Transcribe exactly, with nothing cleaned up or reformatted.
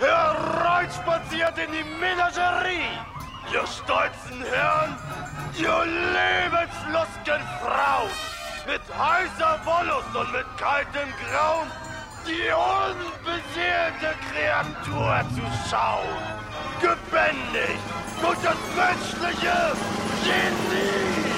hereinspaziert in die Menagerie. Ihr stolzen Herren, ihr lebenslustigen Frauen, mit heißer Wollust und mit kaltem Grauen, die unbeseelte Kreatur zu schauen, gebändigt durch das menschliche Genie.